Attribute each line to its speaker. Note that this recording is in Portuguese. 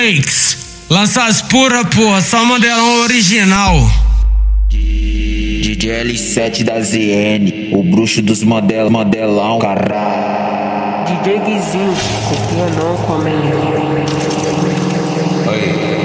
Speaker 1: Remix. Lança as pura, porra, só modelão original.
Speaker 2: DJ L7 da ZN, o bruxo dos modelão, caralho.
Speaker 3: DJ Guizinho, copia não, come.
Speaker 2: Oi.